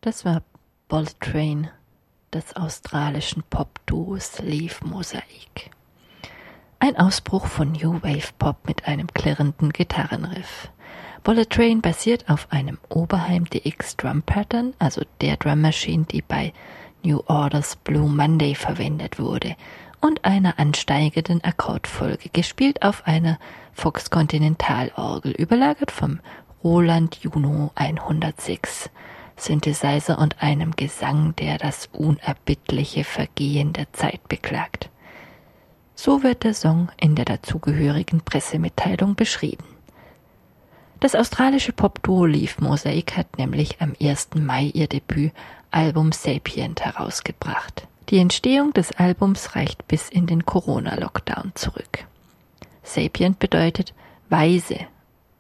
Das war Bullet Train des australischen Pop-Duos Leaf Mosaic. Ein Ausbruch von New Wave Pop mit einem klirrenden Gitarrenriff. Bullet Train basiert auf einem Oberheim DX Drum Pattern, also der Drum Machine, die bei New Order's Blue Monday verwendet wurde, und einer ansteigenden Akkordfolge, gespielt auf einer Fox Continental-Orgel, überlagert vom Roland Juno 106 Synthesizer und einem Gesang, der das unerbittliche Vergehen der Zeit beklagt. So wird der Song in der dazugehörigen Pressemitteilung beschrieben. Das australische Popduo Leaf Mosaic hat nämlich am 1. Mai ihr Debütalbum Sapient herausgebracht. Die Entstehung des Albums reicht bis in den Corona-Lockdown zurück. Sapient bedeutet weise